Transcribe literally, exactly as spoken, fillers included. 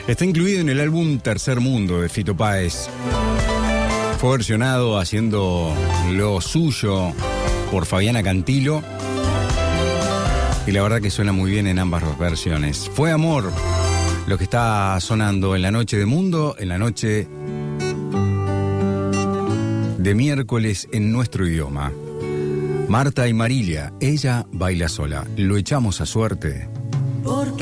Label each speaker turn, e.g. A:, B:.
A: Está incluido en el álbum Tercer Mundo de Fito Páez. Fue versionado haciendo lo suyo por Fabiana Cantilo. Y la verdad que suena muy bien en ambas versiones. Fue Amor lo que está sonando en la noche de Mundo, en la noche de miércoles en nuestro idioma. Marta y Marilia, ella baila sola. Lo echamos a suerte.
B: Porque